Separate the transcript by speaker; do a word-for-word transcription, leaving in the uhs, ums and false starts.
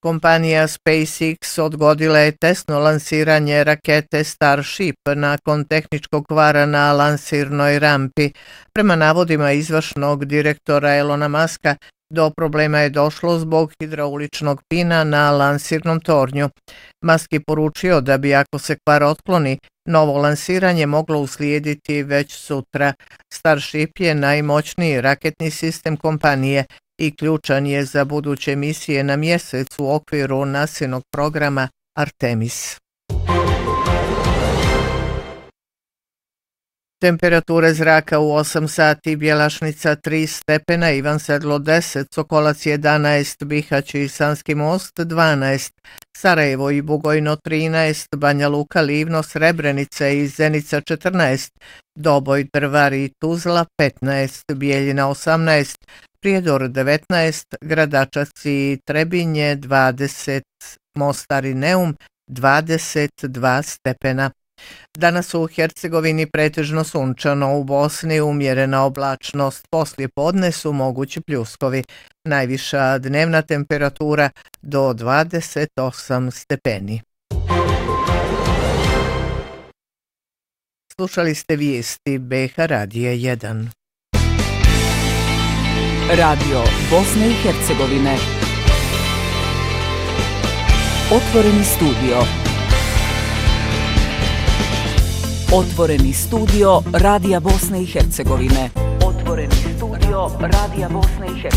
Speaker 1: Kompanija SpaceX odgodila je testno lansiranje rakete Starship nakon tehničkog kvara na lansirnoj rampi. Prema navodima izvršnog direktora Elona Muska, do problema je došlo zbog hidrauličnog pina na lansirnom tornju. Musk je poručio da bi, ako se kvar otkloni, novo lansiranje moglo uslijediti već sutra. Starship je najmoćniji raketni sistem kompanije i ključan je za buduće misije na mjesec u okviru nasinog programa Artemis. Temperature zraka u osam sati, Bjelašnica tri stepena, Ivan Sedlo deset, Sokolac jedanaest, Bihać i Sanski Most dvanaest, Sarajevo i Bugojno trinaest, Banja Luka, Livno, Srebrenica i Zenica četrnaest, Doboj, Drvar i Tuzla petnaest, Bijeljina osamnaest, Prijedor devetnaest, Gradačac i Trebinje dvadeset, Mostar i Neum dvadeset dva stepena. Danas u Hercegovini pretežno sunčano, u Bosni umjerena oblačnost, poslije podne su mogući pljuskovi. Najviša dnevna temperatura do dvadeset osam stepeni. Slušali ste vijesti B H Radija jedan.
Speaker 2: Radio Bosne i Hercegovine. Otvoreni studio. Otvoreni studio Radija Bosne i Hercegovine. Otvoreni studio Radija Bosne i Hercegovine.